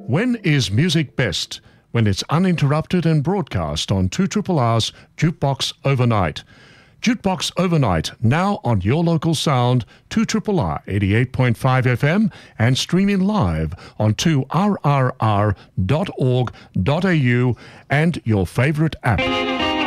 When is music best? When it's uninterrupted and broadcast on 2RRR's Jukebox Overnight. Jukebox Overnight, now on your local sound, 2RRR 88.5 FM and streaming live on 2rrr.org.au and your favourite app.